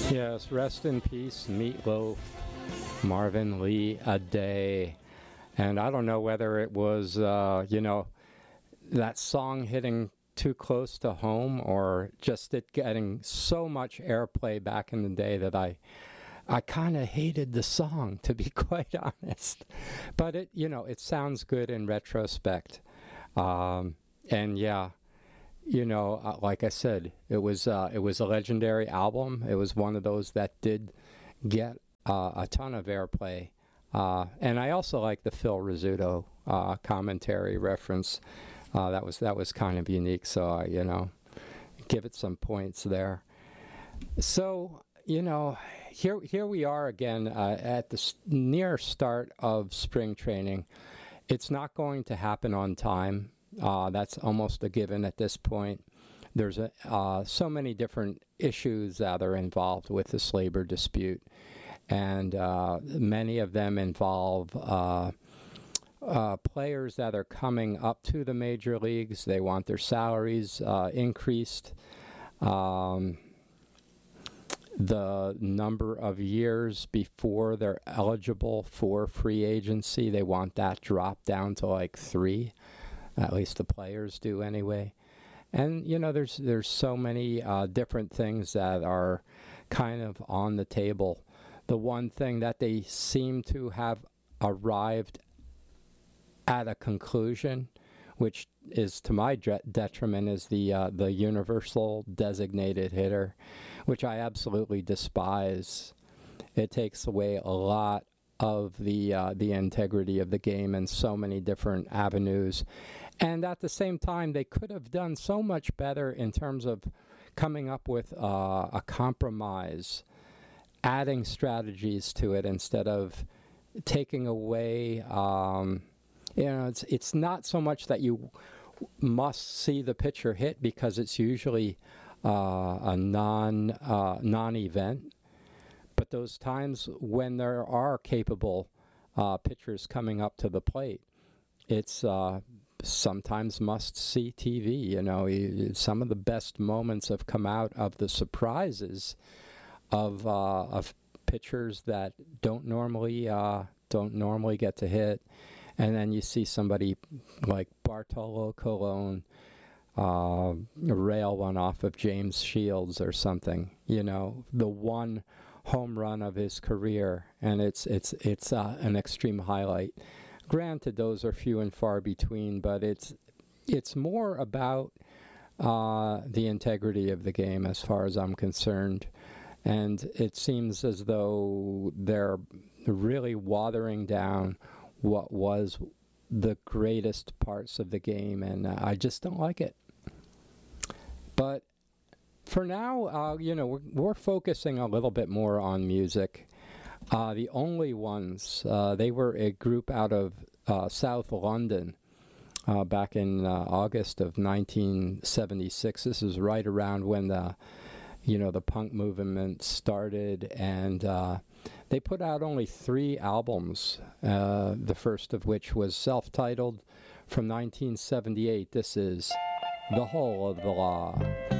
Yes, rest in peace, Meatloaf, Marvin Lee, a day. And I don't know whether it was, that song hitting too close to home or just it getting so much airplay back in the day that I kind of hated the song, to be quite honest. But it sounds good in retrospect. And yeah, like I said, it was a legendary album. It was one of those that did get a ton of airplay. And I also like the Phil Rizzuto commentary reference. That was kind of unique. So give it some points there. So here we are again at the near start of spring training. It's not going to happen on time. That's almost a given at this point. There's so many different issues that are involved with this labor dispute, and many of them involve players that are coming up to the major leagues. They want their salaries increased. The number of years before they're eligible for free agency, they want that dropped down to like 3. At least the players do anyway. And, there's so many different things that are kind of on the table. The one thing that they seem to have arrived at a conclusion, which is to my detriment, is the universal designated hitter, which I absolutely despise. It takes away a lot of the integrity of the game in so many different avenues. And at the same time, they could have done so much better in terms of coming up with a compromise, adding strategies to it instead of taking away. It's not so much that you must see the pitcher hit because it's usually a non-event. But those times when there are capable pitchers coming up to the plate, it's sometimes must-see TV. Some of the best moments have come out of the surprises of pitchers that don't normally get to hit, and then you see somebody like Bartolo Colon rail one off of James Shields or something. The one home run of his career, and it's an extreme highlight. Granted, those are few and far between, but it's more about the integrity of the game as far as I'm concerned. And it seems as though they're really watering down what was the greatest parts of the game, and I just don't like it. But for now, we're focusing a little bit more on music. The Only Ones, they were a group out of South London back in August of 1976. This is right around when the punk movement started, and they put out only 3 albums, the first of which was self-titled from 1978. This is The Whole of the Law.